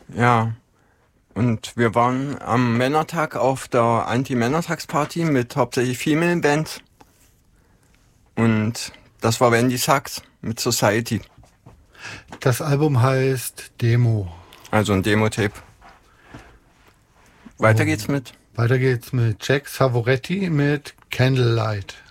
Ja. Und wir waren am Männertag auf der Anti-Männertagsparty mit hauptsächlich Female Bands. Und das war Wendy Sachs mit Society. Das Album heißt Demo. Also ein Demo-Tape. Weiter geht's mit Jack Savoretti mit Candlelight.